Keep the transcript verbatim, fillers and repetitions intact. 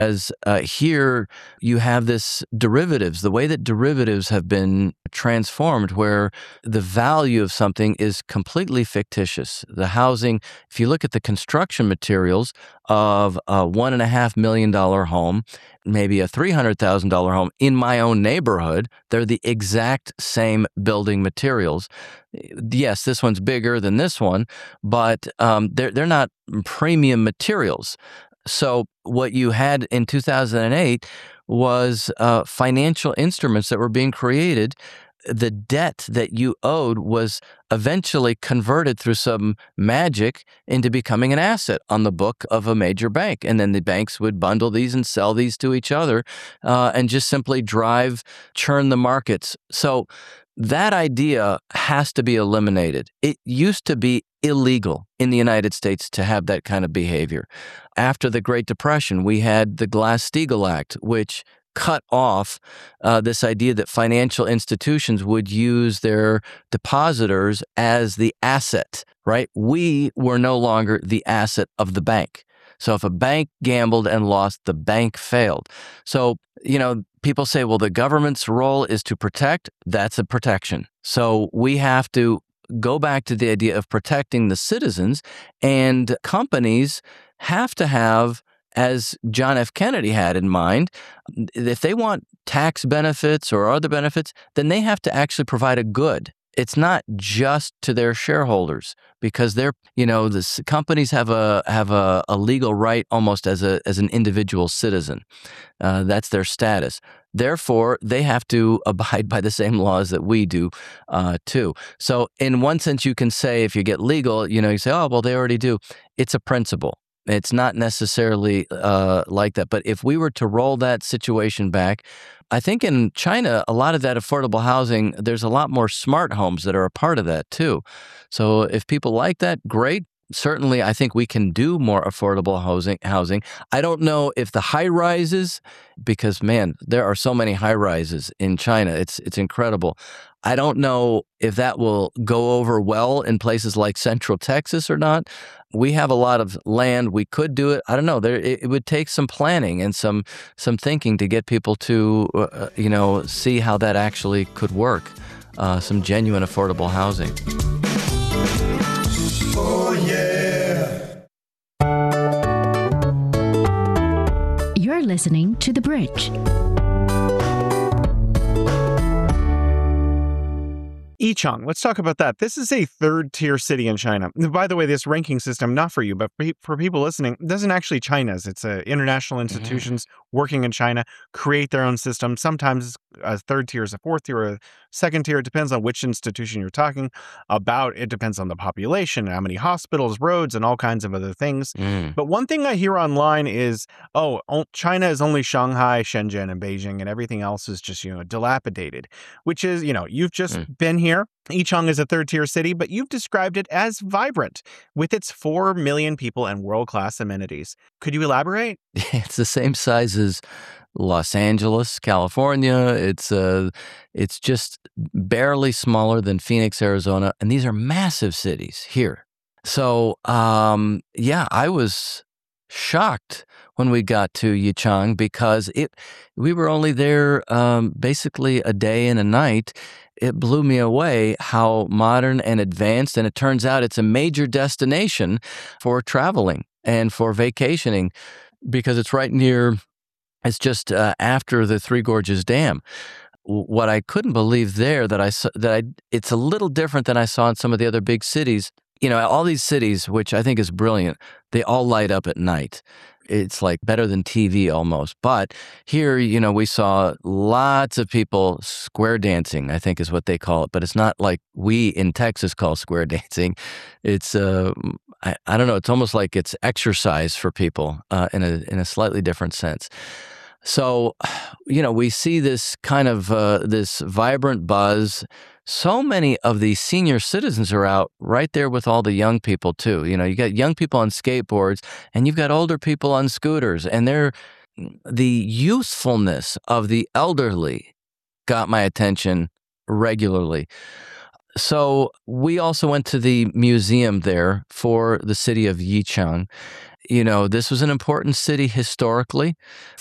As uh, here, you have this derivatives, the way that derivatives have been transformed, where the value of something is completely fictitious. The housing, if you look at the construction materials of a one and a half million dollar home, maybe a three hundred thousand dollar home in my own neighborhood, they're the exact same building materials. Yes, this one's bigger than this one, but um, they're they're not premium materials. So what you had in two thousand eight was uh, financial instruments that were being created. The debt that you owed was eventually converted through some magic into becoming an asset on the book of a major bank. And then the banks would bundle these and sell these to each other uh, and just simply drive, churn the markets. So that idea has to be eliminated. It used to be illegal in the United States to have that kind of behavior. After the Great Depression, we had the Glass-Steagall Act, which cut off uh, this idea that financial institutions would use their depositors as the asset, right? We were no longer the asset of the bank. So if a bank gambled and lost, the bank failed. So, you know, people say, well, the government's role is to protect. That's a protection. So we have to go back to the idea of protecting the citizens, and companies have to have, as John F. Kennedy had in mind, if they want tax benefits or other benefits, then they have to actually provide a good. It's not just to their shareholders, because they're, you know, the s- companies have a have a, a legal right almost as a as an individual citizen. Uh, that's their status. Therefore, they have to abide by the same laws that we do, uh, too. So, in one sense, you can say if you get legal, you know, you say, oh, well, they already do. It's a principle. It's not necessarily uh, like that. But if we were to roll that situation back, I think in China, a lot of that affordable housing, there's a lot more smart homes that are a part of that too. So if people like that, great. Certainly, I think we can do more affordable housing. Housing. I don't know if the high rises, because man, there are so many high rises in China. It's it's incredible. I don't know if that will go over well in places like Central Texas or not. We have a lot of land. We could do it. I don't know. There, it, it would take some planning and some some thinking to get people to, uh, you know, see how that actually could work. Uh, some genuine affordable housing. Oh, yeah. You're listening to The Bridge. Yichang, let's talk about that. This is a third-tier city in China. By the way, this ranking system, not for you, but for, for people listening, doesn't actually China's. It's uh, international institutions mm-hmm. working in China create their own system. Sometimes a third tier is a fourth tier or a second tier. It depends on which institution you're talking about. It depends on the population, how many hospitals, roads, and all kinds of other things. Mm. But one thing I hear online is, oh, China is only Shanghai, Shenzhen, and Beijing, and everything else is just, you know, dilapidated, which is, you know, you've just mm. been here. Yichang is a third-tier city, but you've described it as vibrant with its four million people and world-class amenities. Could you elaborate? It's the same size as Los Angeles, California. It's uh, it's just barely smaller than Phoenix, Arizona, and these are massive cities here. So, um, yeah, I was shocked when we got to Yichang because it we were only there um, basically a day and a night. It blew me away how modern and advanced, and it turns out it's a major destination for traveling and for vacationing because it's right near, it's just uh, after the Three Gorges Dam. What I couldn't believe there that I saw, that I, it's a little different than I saw in some of the other big cities. You know, all these cities, which I think is brilliant, they all light up at night. It's like better than T V almost. But here, you know, we saw lots of people square dancing, I think is what they call it. But it's not like we in Texas call square dancing. It's, uh, I, I don't know, it's almost like it's exercise for people uh, in a in a slightly different sense. So, you know, we see this kind of, uh, this vibrant buzz. So many of the senior citizens are out right there with all the young people too. You know, you got young people on skateboards and you've got older people on scooters, and they're, the youthfulness of the elderly got my attention regularly. So we also went to the museum there for the city of Yichang. You know, this was an important city historically